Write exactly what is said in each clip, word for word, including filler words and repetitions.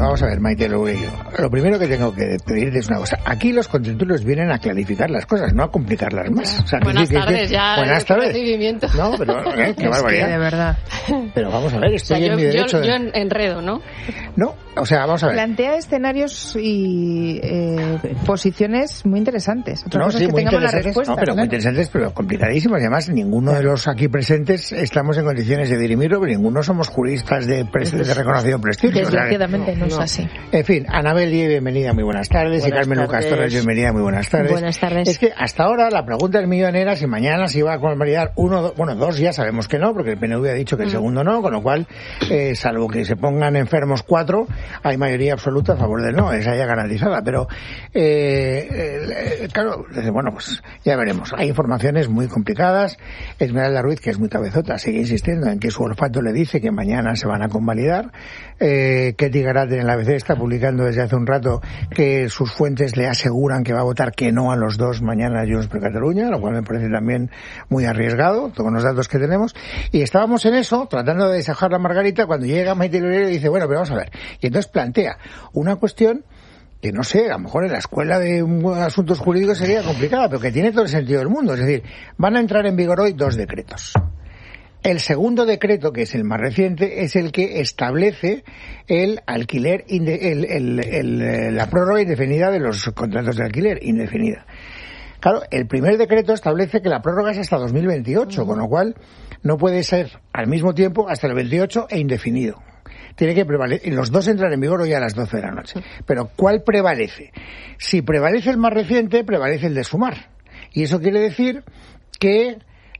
vamos a ver, Maite Loureiro. Lo primero que tengo que pedirte es una cosa. Aquí los contertulios vienen a clarificar las cosas, no a complicarlas más. O sea, buenas que, tardes, que, ya. Buenas tardes. No, pero ¿eh? Qué barbaridad. Que de verdad. Pero vamos a ver, estoy o sea, en yo, mi derecho. Yo, de... yo enredo, ¿no? No, o sea, vamos a ver. Plantea escenarios y eh, posiciones muy interesantes. Otra no, cosa sí, es que muy tengamos la interesantes. respuesta. No, pero ¿no? muy interesantes, pero complicadísimas. Y además, ninguno de los aquí presentes estamos en condiciones de dirimirlo, pero ninguno somos juristas de, de reconocido prestigio. Desgraciadamente o sea, no, no es así. En fin, Anabel Die, bienvenida, muy buenas tardes. Buenas y Carmen tardes. Lucas Torres, bienvenida, muy buenas tardes. Buenas tardes. Es que hasta ahora la pregunta del millón era si mañana se iba a convalidar uno, do, bueno, dos ya sabemos que no, porque el P N V ha dicho que el mm. segundo no, con lo cual, eh, salvo que se pongan enfermos cuatro, hay mayoría absoluta a favor del no, esa ya garantizada. Pero, eh, eh, claro, bueno, pues ya veremos. Hay informaciones muy complicadas. Esmeralda Ruiz, que es muy cabezota, sigue insistiendo en que su olfato le dice que mañana se van a convalidar. Eh, Ketty Garat en la A B C está publicando desde hace un rato que sus fuentes le aseguran que va a votar que no a los dos mañana a Junts per Catalunya, lo cual me parece también muy arriesgado, con los datos que tenemos. Y estábamos en eso, tratando de desajar la margarita, cuando llega Maite Loureiro y dice, bueno, pero vamos a ver. Y entonces plantea una cuestión que no sé, a lo mejor en la escuela de asuntos jurídicos sería complicada, pero que tiene todo el sentido del mundo. Es decir, van a entrar en vigor hoy dos decretos. El segundo decreto, que es el más reciente, es el que establece el alquiler, inde, el, el, el, la prórroga indefinida de los contratos de alquiler, indefinida. Claro, el primer decreto establece que la prórroga es hasta dos mil veintiocho, uh-huh. con lo cual no puede ser al mismo tiempo hasta el veintiocho e indefinido. Tiene que prevalecer, y los dos entran en vigor hoy a las doce de la noche. Pero ¿cuál prevalece? Si prevalece el más reciente, prevalece el de sumar. Y eso quiere decir que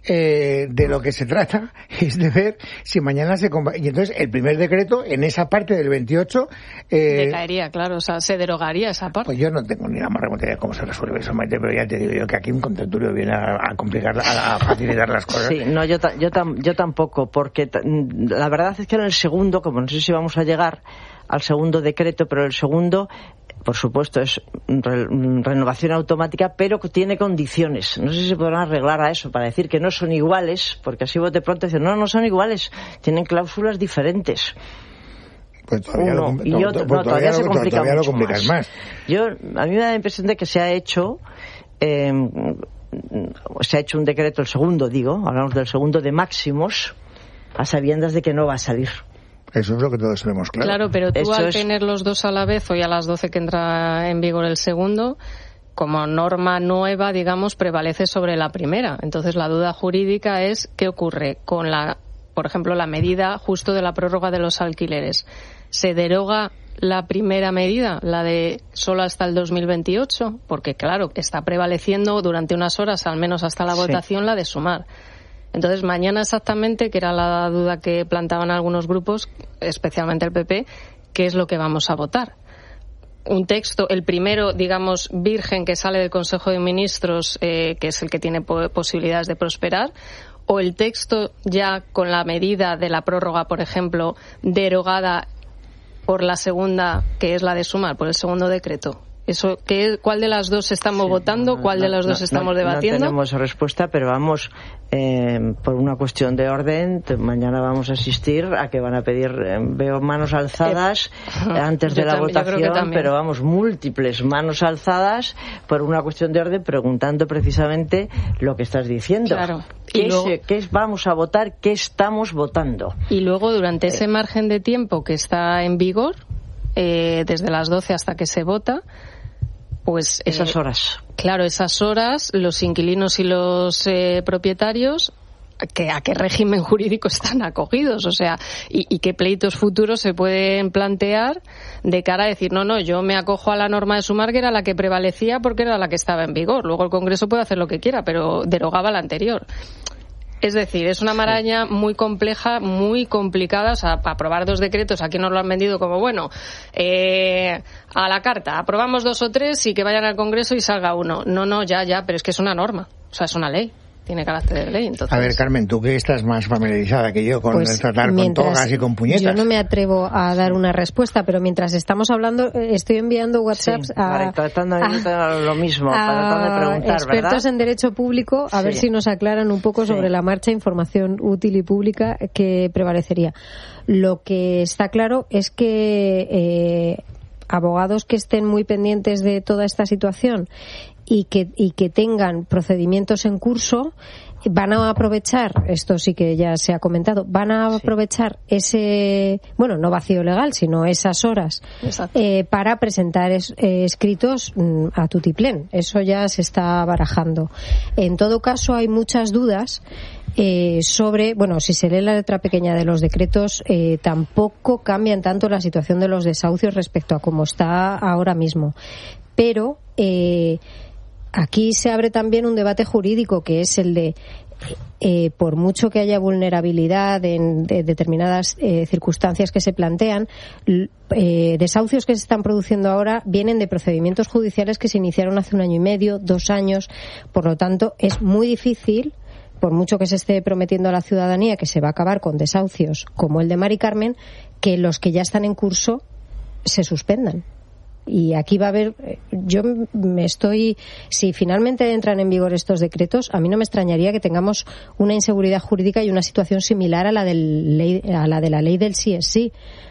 Eh, de lo que se trata es de ver si mañana se conva- y entonces el primer decreto en esa parte del veintiocho eh, decaería, claro, o sea, se derogaría esa parte. Pues yo no tengo ni la más remota idea de cómo se resuelve eso, Maite, pero ya te digo yo que aquí un contertulio viene a, a complicar, a, a facilitar las cosas. Sí, no, yo, ta- yo, tam- yo tampoco, porque ta- la verdad es que en el segundo, como no sé si vamos a llegar al segundo decreto, pero el segundo, por supuesto, es re- renovación automática, pero tiene condiciones. No sé si se podrán arreglar a eso para decir que no son iguales, porque así de pronto dicen, no, no son iguales, tienen cláusulas diferentes. Pues todavía, Uno, lo, y to, otro, to, no, todavía, todavía se complica todavía mucho lo complicas más. más. Yo, a mí me da la impresión de que se ha hecho eh, se ha hecho un decreto, el segundo, digo, hablamos del segundo de máximos, a sabiendas de que no va a salir. Eso es lo que todos tenemos claro. Claro, pero tú Eso al es... tener los dos a la vez, hoy a las doce que entra en vigor el segundo, como norma nueva, digamos, prevalece sobre la primera. Entonces la duda jurídica es qué ocurre con la, por ejemplo, la medida justo de la prórroga de los alquileres. ¿Se deroga la primera medida, la de solo hasta el dos mil veintiocho? Porque, claro, está prevaleciendo durante unas horas, al menos hasta la sí. votación, la de sumar. Entonces, mañana exactamente, que era la duda que planteaban algunos grupos, especialmente el P P, ¿qué es lo que vamos a votar? Un texto, el primero, digamos, virgen que sale del Consejo de Ministros, eh, que es el que tiene po- posibilidades de prosperar, o el texto ya con la medida de la prórroga, por ejemplo, derogada por la segunda, que es la de sumar, por el segundo decreto. Eso, ¿qué, ¿Cuál de las dos estamos sí, votando? ¿Cuál no, de las dos no, estamos no, debatiendo? No tenemos respuesta, pero vamos, eh, por una cuestión de orden, te, mañana vamos a asistir a que van a pedir, eh, veo manos alzadas eh, antes de la también, votación, pero vamos, múltiples manos alzadas por una cuestión de orden, preguntando precisamente lo que estás diciendo. Claro. ¿Qué, y luego, es, ¿Qué es, vamos a votar? ¿Qué estamos votando? Y luego, durante ese margen de tiempo que está en vigor, eh, desde las doce hasta que se vota, pues esas eh, horas. Claro, esas horas, los inquilinos y los eh, propietarios, que, ¿a qué régimen jurídico están acogidos? O sea, y, y qué pleitos futuros se pueden plantear de cara a decir, no, no, yo me acojo a la norma de sumar, que era la que prevalecía porque era la que estaba en vigor. Luego el Congreso puede hacer lo que quiera, pero derogaba la anterior. Es decir, es una maraña muy compleja, muy complicada. O sea, para aprobar dos decretos, aquí nos lo han vendido como, bueno, eh, a la carta, aprobamos dos o tres y que vayan al Congreso y salga uno. No, no, ya, ya, pero es que es una norma, o sea, es una ley. tiene carácter de ley. Entonces... A ver, Carmen, tú que estás más familiarizada que yo con pues, el tratar con togas y con puñetas. Yo no me atrevo a dar una respuesta, pero mientras estamos hablando, estoy enviando WhatsApps sí, a, tratando de a, lo mismo, a tratando de preguntar, expertos ¿verdad? en derecho público a sí. ver si nos aclaran un poco sobre sí. la marcha información útil y pública que prevalecería. Lo que está claro es que eh, abogados que estén muy pendientes de toda esta situación y que, y que tengan procedimientos en curso van a aprovechar, esto sí que ya se ha comentado, van a aprovechar sí. ese, bueno, no vacío legal, sino esas horas eh, para presentar es, eh, escritos mm, a tutiplén. Eso ya se está barajando. En todo caso, hay muchas dudas Eh, sobre, bueno, si se lee la letra pequeña de los decretos, eh, tampoco cambian tanto la situación de los desahucios respecto a cómo está ahora mismo. Pero eh, aquí se abre también un debate jurídico, que es el de eh, por mucho que haya vulnerabilidad en de determinadas eh, circunstancias que se plantean, eh, desahucios que se están produciendo ahora vienen de procedimientos judiciales que se iniciaron hace un año y medio, dos años. Por lo tanto, es muy difícil, por mucho que se esté prometiendo a la ciudadanía que se va a acabar con desahucios como el de Mari Carmen, que los que ya están en curso se suspendan. Y aquí va a haber, yo me estoy, si finalmente entran en vigor estos decretos, a mí no me extrañaría que tengamos una inseguridad jurídica y una situación similar a la, del ley, a la de la ley del sí es sí,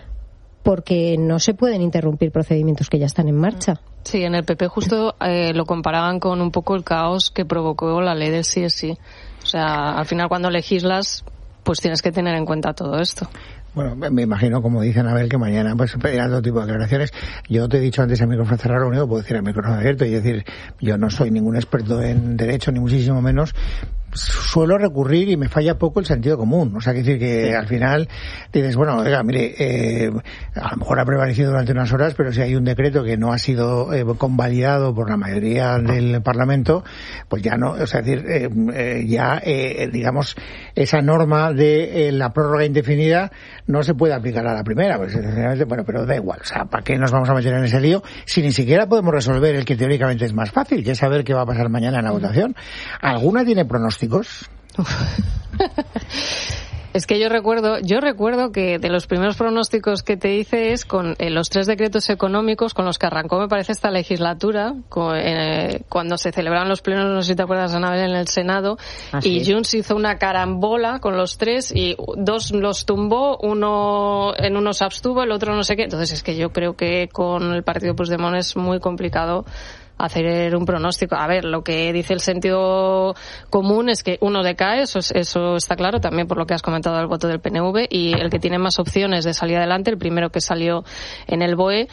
porque no se pueden interrumpir procedimientos que ya están en marcha. Sí, en el P P justo eh, lo comparaban con un poco el caos que provocó la ley del sí es sí. O sea, al final cuando legislas, pues tienes que tener en cuenta todo esto. Bueno, me imagino, como dice Anabel, que mañana pues pedirán todo tipo de declaraciones. Yo te he dicho antes a micrófono cerrado, lo único que puedo decir a micrófono abierto, y decir, yo no soy ningún experto en derecho, ni muchísimo menos. Suelo recurrir y me falla poco el sentido común. O sea, que decir que sí. al final dices, bueno, oiga, mire, eh, a lo mejor ha prevalecido durante unas horas, pero si hay un decreto que no ha sido eh, convalidado por la mayoría del Parlamento, pues ya no, o sea, es decir, eh, eh, ya, eh, digamos, esa norma de eh, la prórroga indefinida no se puede aplicar a la primera. Pues, bueno, pero da igual. O sea, ¿para qué nos vamos a meter en ese lío si ni siquiera podemos resolver el que teóricamente es más fácil, que es saber qué va a pasar mañana en la votación? ¿Alguna tiene pronóstico? Es que yo recuerdo, yo recuerdo que de los primeros pronósticos que te hice es con eh, los tres decretos económicos con los que arrancó, me parece, esta legislatura, con, eh, cuando se celebraron los plenos, no sé si te acuerdas, Anabel, en el Senado, ¿ah, y sí? Junts hizo una carambola con los tres y dos los tumbó, uno en uno se abstuvo, el otro no sé qué. Entonces es que yo creo que con el partido Puigdemont es muy complicado hacer un pronóstico. A ver, lo que dice el sentido común es que uno decae, eso, es, eso está claro, también por lo que has comentado del voto del P N V, y el que tiene más opciones de salir adelante, el primero que salió en el B O E,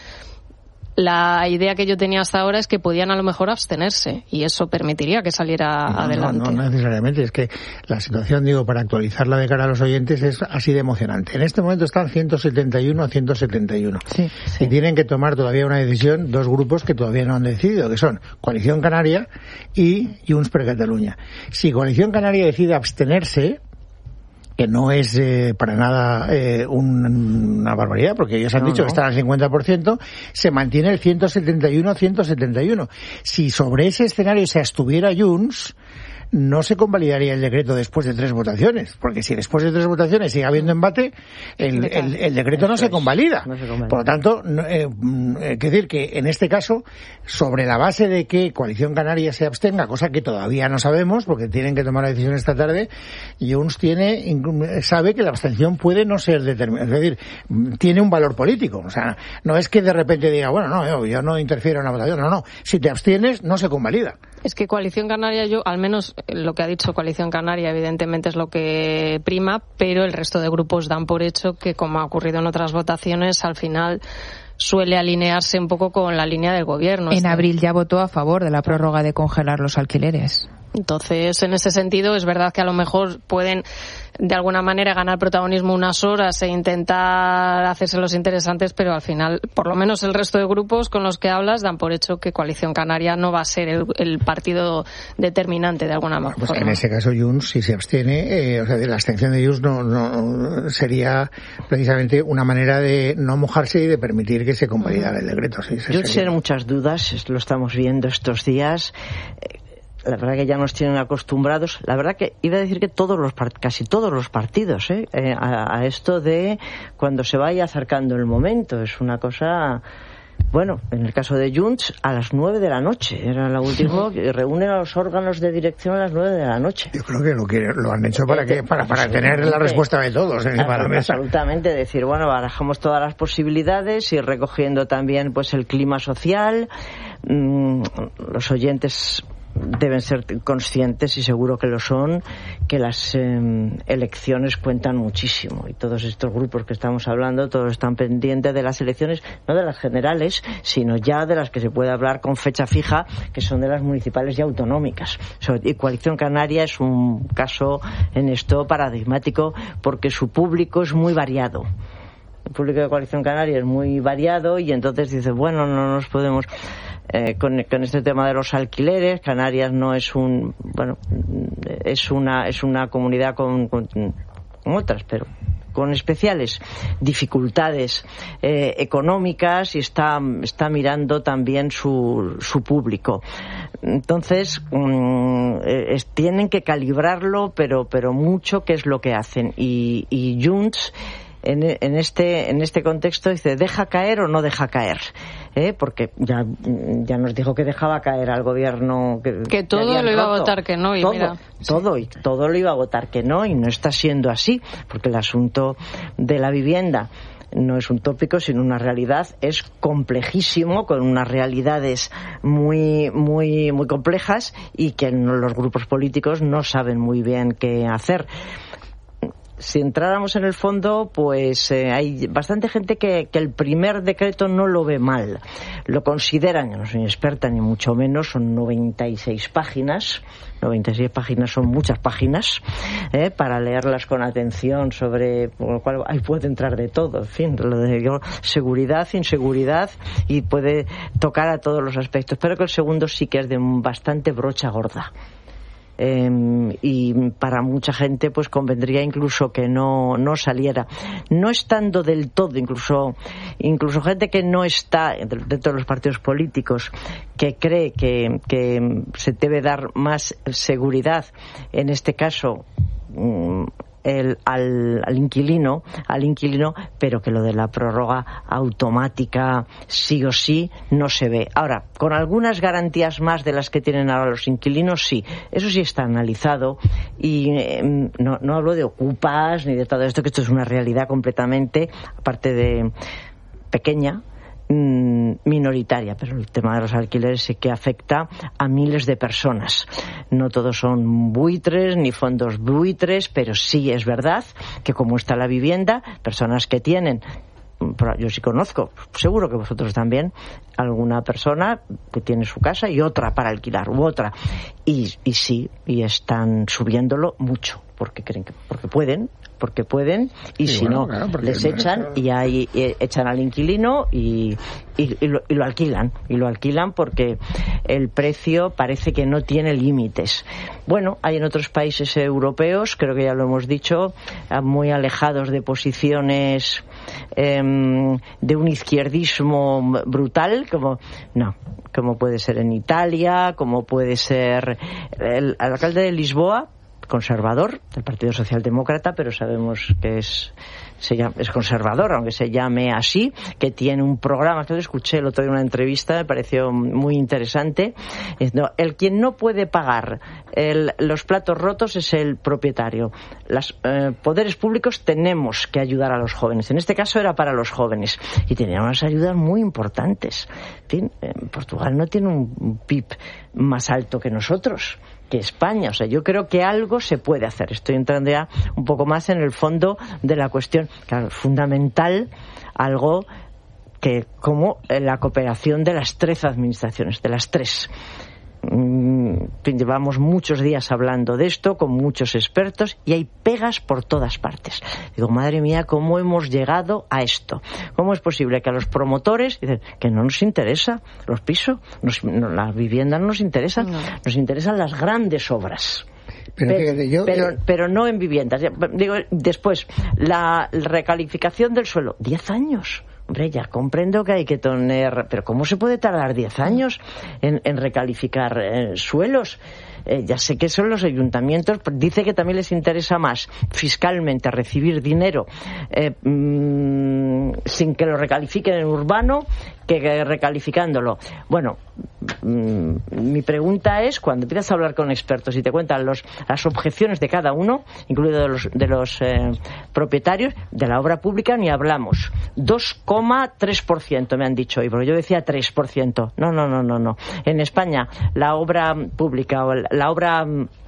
la idea que yo tenía hasta ahora es que podían a lo mejor abstenerse y eso permitiría que saliera no, adelante. No, no necesariamente, es que la situación, digo, para actualizarla de cara a los oyentes es así de emocionante. En este momento están ciento setenta y uno a ciento setenta y uno sí, sí. y tienen que tomar todavía una decisión dos grupos que todavía no han decidido, que son Coalición Canaria y Junts per Catalunya. Si Coalición Canaria decide abstenerse, que no es eh, para nada eh, un, una barbaridad, porque ellos han no, dicho no. que están al cincuenta por ciento, se mantiene el ciento setenta y uno a ciento setenta y uno. Si sobre ese escenario se abstuviera Junts, no se convalidaría el decreto después de tres votaciones, porque si después de tres votaciones sigue habiendo embate, el, el, el decreto no se, convalida. no se convalida. Por lo tanto, no, eh, eh, quiero decir que en este caso, sobre la base de que Coalición Canaria se abstenga, cosa que todavía no sabemos, porque tienen que tomar la decisión esta tarde, Junts tiene, sabe que la abstención puede no ser determinada, es decir, tiene un valor político. O sea, no es que de repente diga, bueno, no, yo, yo no interfiero en la votación, no, no. Si te abstienes, no se convalida. Es que Coalición Canaria, yo, al menos lo que ha dicho Coalición Canaria, evidentemente es lo que prima, pero el resto de grupos dan por hecho que, como ha ocurrido en otras votaciones, al final suele alinearse un poco con la línea del gobierno. En este. abril ya votó a favor de la prórroga de congelar los alquileres. Entonces, en ese sentido, es verdad que a lo mejor pueden, de alguna manera, ganar protagonismo unas horas e intentar hacerse los interesantes, pero al final, por lo menos el resto de grupos con los que hablas dan por hecho que Coalición Canaria no va a ser el, el partido determinante de alguna manera. Pues en ese caso, Junts, si se abstiene, eh, o sea, la abstención de Junts no, no sería precisamente una manera de no mojarse y de permitir que se convalidara el decreto. Sí, Junts tiene muchas dudas, lo estamos viendo estos días. la verdad que ya nos tienen acostumbrados, la verdad que iba a decir que todos los casi todos los partidos ¿eh? Eh, a, a esto de cuando se vaya acercando el momento, es una cosa. Bueno, en el caso de Junts, a las nueve de la noche. Era la última que reúnen a los órganos de dirección a las nueve de la noche. Yo creo que lo, quieren, lo han hecho para que para, para tener la respuesta de todos encima de la mesa. Absolutamente, decir, bueno, barajamos todas las posibilidades, ir recogiendo también pues el clima social. Mm, los oyentes deben ser conscientes, y seguro que lo son, que las eh, elecciones cuentan muchísimo, y todos estos grupos que estamos hablando, todos están pendientes de las elecciones, no de las generales, sino ya de las que se puede hablar con fecha fija, que son de las municipales y autonómicas. Y Coalición Canaria es un caso en esto paradigmático, porque su público es muy variado. El público de Coalición Canaria es muy variado, y entonces dice, bueno, no nos podemos... Eh, con, con este tema de los alquileres, Canarias no es un, bueno, es una es una comunidad con, con, con otras, pero con especiales dificultades eh, económicas, y está está mirando también su su público. Entonces mmm, es, tienen que calibrarlo, pero pero mucho, qué es lo que hacen, y, y Junts En, en este en este contexto dice, ¿deja caer o no deja caer? ¿Eh? Porque ya ya nos dijo que dejaba caer al gobierno que, que todo que lo iba roto. a votar que no, y todo, mira todo y todo lo iba a votar que no, y no está siendo así, porque el asunto de la vivienda no es un tópico, sino una realidad, es complejísimo, con unas realidades muy muy muy complejas, y que los grupos políticos no saben muy bien qué hacer. Si entráramos en el fondo, pues eh, hay bastante gente que, que el primer decreto no lo ve mal. Lo consideran, yo no soy experta ni mucho menos, son noventa y seis páginas. noventa y seis páginas son muchas páginas, eh, para leerlas con atención, sobre, por lo cual ahí puede entrar de todo, en fin, lo de yo, seguridad, inseguridad, y puede tocar a todos los aspectos. Pero que el segundo sí que es de bastante brocha gorda. Eh, y para mucha gente pues convendría incluso que no no saliera, no estando del todo, incluso incluso gente que no está dentro de los partidos políticos, que cree que, que se debe dar más seguridad, en este caso El, al, al inquilino, al inquilino, pero que lo de la prórroga automática sí o sí no se ve. Ahora, con algunas garantías más de las que tienen ahora los inquilinos, sí, eso sí está analizado, y eh, no, no hablo de ocupas ni de todo esto, que esto es una realidad completamente, aparte de pequeña, minoritaria, pero el tema de los alquileres sí que afecta a miles de personas. No todos son buitres ni fondos buitres, pero sí es verdad que, como está la vivienda, personas que tienen, yo sí conozco, seguro que vosotros también, alguna persona que tiene su casa y otra para alquilar, u otra, y, y sí, y están subiéndolo mucho, porque creen que, porque pueden, porque pueden, y sí, si bueno, no, claro, les echan, y ahí eh, echan al inquilino y, y, y, lo, y lo alquilan, y lo alquilan porque el precio parece que no tiene límites. Bueno, hay en otros países europeos, creo que ya lo hemos dicho, muy alejados de posiciones eh, de un izquierdismo brutal, como no, como puede ser en Italia, como puede ser el, el alcalde de Lisboa, conservador, del Partido Socialdemócrata, pero sabemos que es se llama, es conservador, aunque se llame así, que tiene un programa, que lo escuché el otro día en una entrevista, me pareció muy interesante. El quien no puede pagar el, los platos rotos es el propietario. Los eh, poderes públicos tenemos que ayudar a los jóvenes. En este caso era para los jóvenes, y tenía unas ayudas muy importantes. En fin, en Portugal no tiene un P I B más alto que nosotros, que España. O sea, yo creo que algo se puede hacer. Estoy entrando ya un poco más en el fondo de la cuestión. Claro, fundamental, algo que como la cooperación de las tres administraciones, de las tres. Llevamos muchos días hablando de esto con muchos expertos, y hay pegas por todas partes. Digo, madre mía, ¿cómo hemos llegado a esto? ¿Cómo es posible que a los promotores dicen que no nos interesa los pisos, nos, no, la vivienda no nos interesa, no. Nos interesan las grandes obras? Pero, pero, fíjate, yo, pero, eh... pero no en viviendas. Digo, después, la recalificación del suelo, diez años. Hombre, ya comprendo que hay que tener... Pero ¿cómo se puede tardar diez años en, en recalificar eh, suelos? Eh, ya sé que son los ayuntamientos, dice que también les interesa más fiscalmente recibir dinero eh, mmm, sin que lo recalifiquen en urbano que recalificándolo. Bueno, mmm, mi pregunta es, cuando empiezas a hablar con expertos y te cuentan los, las objeciones de cada uno, incluido de los, de los eh, propietarios, de la obra pública ni hablamos. dos coma tres por ciento me han dicho hoy, porque yo decía tres por ciento. No, no, no, no, no. En España, la obra pública o la obra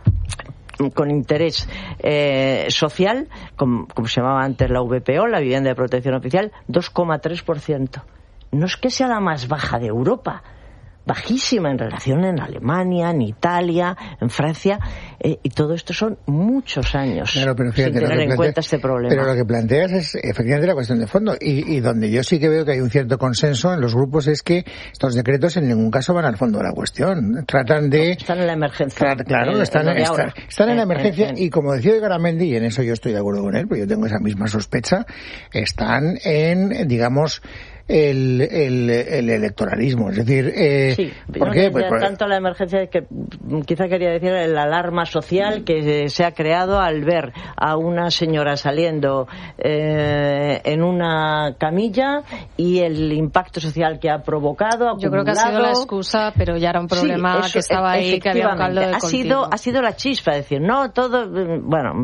con interés eh, social, como, como se llamaba antes la V P O, la vivienda de protección oficial, dos coma tres por ciento. No es que sea la más baja de Europa, bajísima en relación en Alemania, en Italia, en Francia, eh, y todo esto son muchos años claro, pero fíjate, sin tener en plantea, cuenta este problema. Pero lo que planteas es efectivamente la cuestión de fondo, y, y donde yo sí que veo que hay un cierto consenso en los grupos es que estos decretos en ningún caso van al fondo de la cuestión. Tratan de... No, están en la emergencia. Tra- claro, en, están, en, están, están en la emergencia en, en, y como decía Garamendi, y en eso yo estoy de acuerdo con él, porque yo tengo esa misma sospecha, están en, digamos... El, el, el electoralismo, es decir, eh, sí, ¿por no qué? Pues, por... tanto la emergencia que quizá quería decir la alarma social que se ha creado al ver a una señora saliendo eh, en una camilla y el impacto social que ha provocado. Acumulado. Yo creo que ha sido la excusa, pero ya era un problema sí, eso, que estaba ahí, que había un caldo de ha sido, ha sido la chispa, decir, no todo, bueno,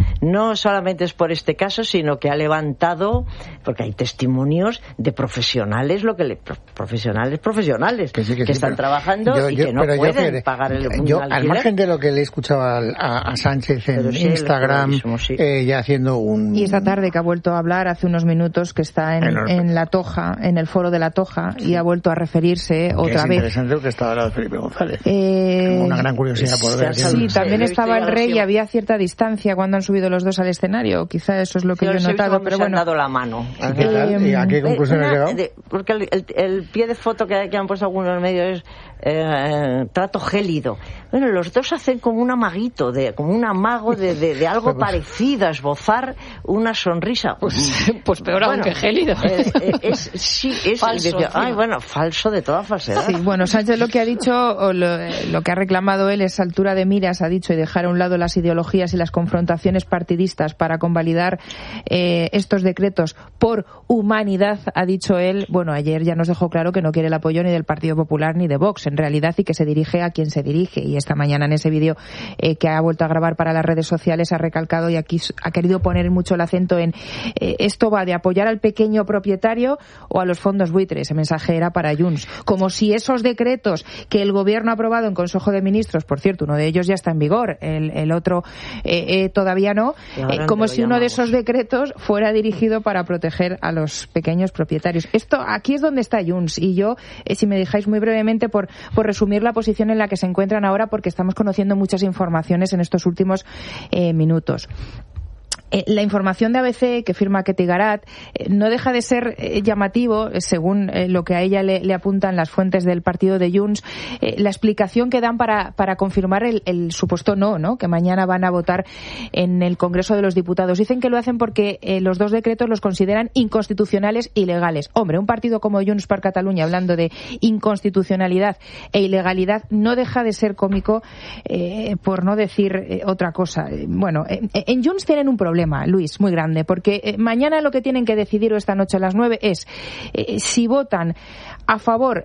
no solamente es por este caso, sino que ha levantado, porque hay testimonios de profesionales profesionales lo que le, profesionales profesionales que, sí, que, que sí, están trabajando yo, y yo, que no pueden yo, pagar el yo al margen de lo que le he escuchado a, a, a Sánchez en sí, Instagram sí. eh, ya haciendo un y esta tarde que ha vuelto a hablar hace unos minutos que está en, en, en La Toja, en el foro de La Toja sí. y ha vuelto a referirse que otra es vez interesante lo que estaba hablando de Felipe González eh, Tengo una gran curiosidad por ver sí, sí también estaba el rey y había cierta distancia cuando han subido los dos al escenario, quizá eso es lo que yo he notado, pero bueno han dado la mano. ¿Y a qué conclusión has llegado? De, porque el, el, el pie de foto que, que han puesto algunos medios es eh, trato gélido. Bueno, los dos hacen como un amaguito, de, como un amago de, de, de algo parecido, a esbozar una sonrisa. Pues, pues peor bueno, aún que gélido. Eh, eh, es, sí, es falso. De, ay, bueno, falso de toda falsedad. Sí, bueno, Sánchez lo que ha dicho, o lo, lo que ha reclamado él es altura de miras, ha dicho, y dejar a un lado las ideologías y las confrontaciones partidistas para convalidar eh, estos decretos por humanidad, ha dicho él. Bueno, ayer ya nos dejó claro que no quiere el apoyo ni del Partido Popular ni de Vox, en realidad, y que se dirige a quien se dirige. Y esta mañana en ese vídeo eh, que ha vuelto a grabar para las redes sociales ha recalcado y aquí ha querido poner mucho el acento en eh, esto va de apoyar al pequeño propietario o a los fondos buitres. Ese mensaje era para Junts. Como si esos decretos que el Gobierno ha aprobado en Consejo de Ministros, por cierto, uno de ellos ya está en vigor, el, el otro eh, eh, todavía no, eh, como si uno de esos decretos fuera dirigido para proteger a los pequeños propietarios. Esto aquí es donde está Junts y yo, eh, si me dejáis muy brevemente por, por resumir la posición en la que se encuentran ahora, porque estamos conociendo muchas informaciones en estos últimos eh, minutos. Eh, la información de A B C que firma Ketty Garat eh, no deja de ser eh, llamativo, eh, según eh, lo que a ella le, le apuntan las fuentes del partido de Junts, eh, la explicación que dan para, para confirmar el, el supuesto no, ¿no?, que mañana van a votar en el Congreso de los Diputados. Dicen que lo hacen porque eh, los dos decretos los consideran inconstitucionales e ilegales. Hombre, un partido como Junts per Catalunya hablando de inconstitucionalidad e ilegalidad no deja de ser cómico, eh, por no decir eh, otra cosa. Bueno, eh, en Junts tienen un problema, Luis, muy grande, porque eh, mañana lo que tienen que decidir, o esta noche a las nueve, es eh, si votan a favor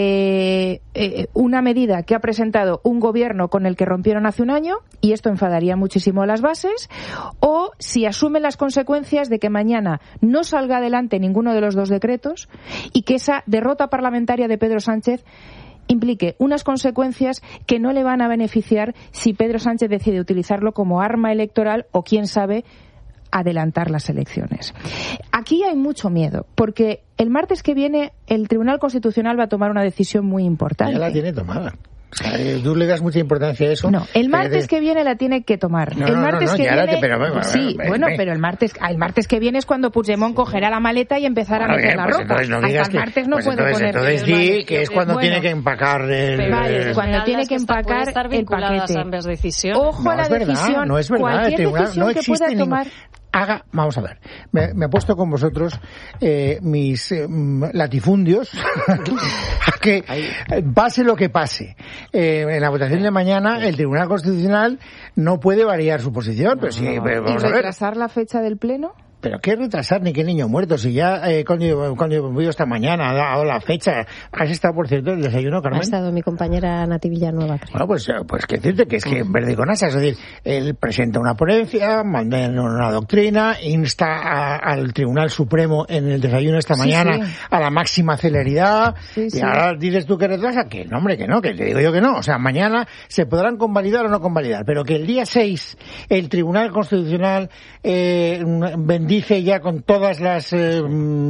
de eh, una medida que ha presentado un gobierno con el que rompieron hace un año, y esto enfadaría muchísimo a las bases, o si asumen las consecuencias de que mañana no salga adelante ninguno de los dos decretos y que esa derrota parlamentaria de Pedro Sánchez implique unas consecuencias que no le van a beneficiar si Pedro Sánchez decide utilizarlo como arma electoral o, quién sabe, adelantar las elecciones. Aquí hay mucho miedo, porque el martes que viene el Tribunal Constitucional va a tomar una decisión muy importante. Ya la tiene tomada. O sea, tú le das mucha importancia a eso. No, el martes que viene la tiene que tomar. No, el no, martes no, no, que viene. Te, pero, bueno, sí, ven, bueno, ven. pero el martes, el martes que viene es cuando Puigdemont cogerá la maleta y empezará Bueno, a meter bien, la pues ropa. entonces no Hasta digas el que- martes no pues puede entonces, poner. entonces di que es cuando Bueno, tiene que empacar el. Vale, el- cuando Esmeralda, tiene es que está- puede empacar estar el vinculadas paquete. a ambas decisiones. Ojo No, a la es verdad, decisión. no es verdad. El Cualquier tribunal decisión no que existe pueda ningún- tomar. Haga, vamos a ver, me, me apuesto con vosotros eh, mis eh, mm, latifundios a que eh, pase lo que pase. Eh, en la votación de mañana el Tribunal Constitucional no puede variar su posición, pero sí, pero ¿Y vamos a ver. retrasar la fecha del pleno? Pero qué retrasar ni qué niño muerto, si ya eh, cuando, cuando voy esta mañana ha dado la fecha. ¿Has estado, por cierto, el desayuno, Carmen? Ha estado mi compañera Nati Villanueva, creo. Bueno, pues, pues que decirte que es que verde con asas, es decir, él presenta una ponencia, manda una doctrina, insta a- al Tribunal Supremo en el desayuno esta Sí, mañana sí. a la máxima celeridad, Sí, y sí. ahora dices tú que retrasa, que no, hombre, que no, que te digo yo que no. O sea, mañana se podrán convalidar o no convalidar, pero que el día seis el Tribunal Constitucional eh, bendice ya con todas las eh,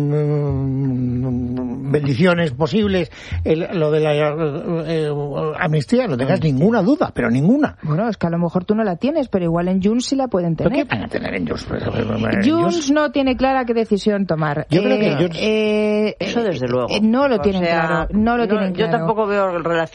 mm, bendiciones posibles el- lo de la eh, eh, amnistía, no tengas ninguna duda, pero ninguna. Bueno, es que a lo mejor tú no la tienes, pero igual en Junts sí la pueden ¿Pero qué tener. van a tener en Junts? En Junts no tiene clara qué decisión tomar. Yo creo que Eh, Junts- eh, Eso desde luego. eh, no lo O tienen sea, claro. No lo tienen Yo claro. tampoco veo relación